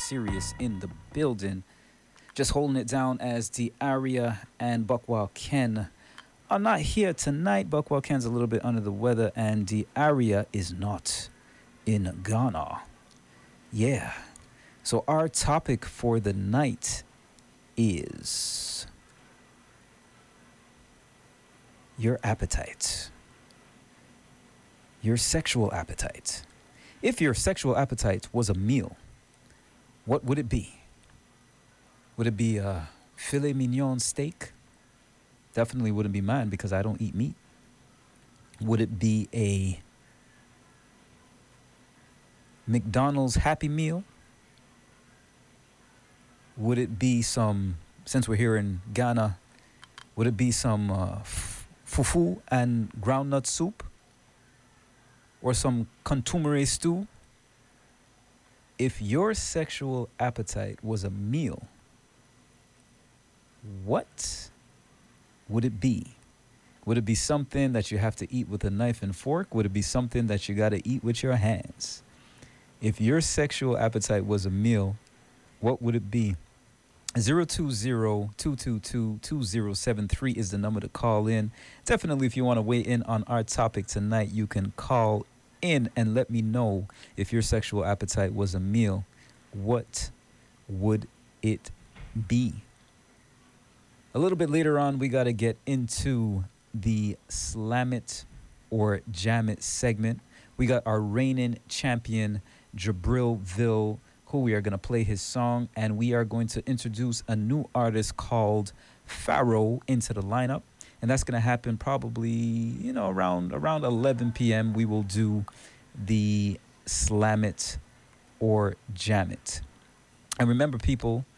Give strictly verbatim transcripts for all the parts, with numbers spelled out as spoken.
Serious in the building. Just holding it down as the Aria and Buckwild Ken are not here tonight. Buckwild Ken's a little bit under the weather, and the Aria is not in Ghana. Yeah. So our topic for the night is your appetite. Your sexual appetite. If your sexual appetite was a meal, what would it be? Would it be a filet mignon steak? Definitely wouldn't be mine because I don't eat meat. Would it be a McDonald's Happy Meal? Would it be some, since we're here in Ghana, would it be some uh, f- fufu and groundnut soup? Or some contumere stew? If your sexual appetite was a meal, what would it be? Would it be something that you have to eat with a knife and fork? Would it be something that you got to eat with your hands? If your sexual appetite was a meal, what would it be? zero two zero, two two two, two zero seven three is the number to call in. Definitely, if you want to weigh in on our topic tonight, you can call in and let me know if your sexual appetite was a meal. What would it be? A little bit later on, we got to get into the Slam It or Jam It segment. We got our reigning champion, Jabrilville, who we are going to play his song, and we are going to introduce a new artist called Pharaoh into the lineup. And that's going to happen probably, you know, around around eleven p.m. We will do the Slam It or Jam It. And remember, people,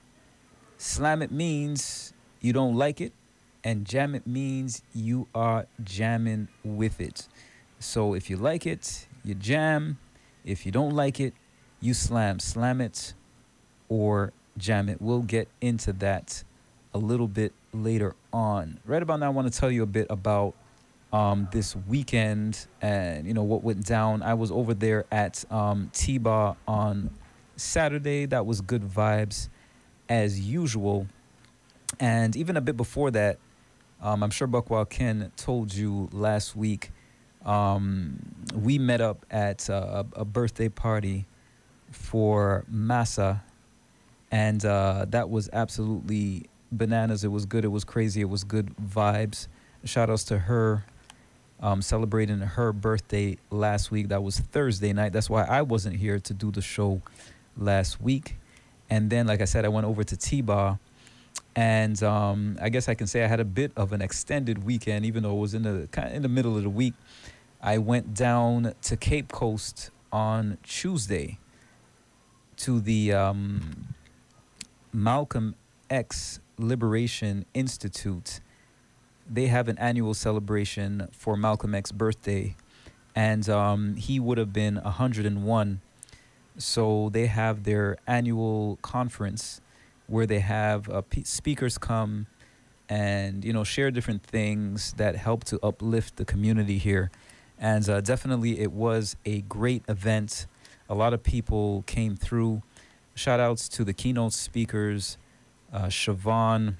Slam It means you don't like it, and Jam It means you are jamming with it. So if you like it, you jam. If you don't like it, you slam. Slam it or jam it. We'll get into that a little bit later on. Right about now, I want to tell you a bit about um, this weekend and, you know, what went down. I was over there at um, T-Bar on Saturday. That was good vibes as usual. And even a bit before that, um, I'm sure Buckwild Ken told you last week, um, we met up at uh, a birthday party for Massa, and uh, that was absolutely bananas. It was good. It was crazy. It was good vibes. Shout outs to her um, celebrating her birthday last week. That was Thursday night. That's why I wasn't here to do the show last week. And then, like I said, I went over to T-Bar, and um, I guess I can say I had a bit of an extended weekend, even though it was in the kind of in the middle of the week. I went down to Cape Coast on Tuesday to the um, Malcolm X Liberation Institute. They have an annual celebration for Malcolm X's birthday, and um, he would have been one hundred one. So they have their annual conference where they have uh, p- speakers come and, you know, share different things that help to uplift the community here. And uh, definitely it was a great event. A lot of people came through. Shout outs to the keynote speakers, uh, Siobhan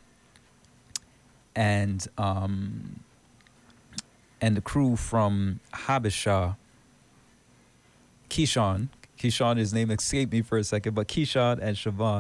and um, and the crew from Habesha. Keyshawn. Keyshawn, his name escaped me for a second, but Keyshawn and Siobhan.